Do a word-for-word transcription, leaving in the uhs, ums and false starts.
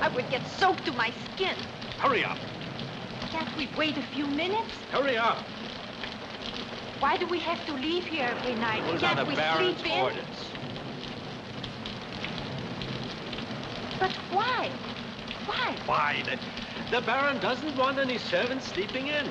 I would get soaked to my skin. Hurry up. Can't we wait a few minutes? Hurry up. Why do we have to leave here every night? Those Can't are the we Baron's sleep in? orders. But why? Why? Why? The, the Baron doesn't want any servants sleeping in.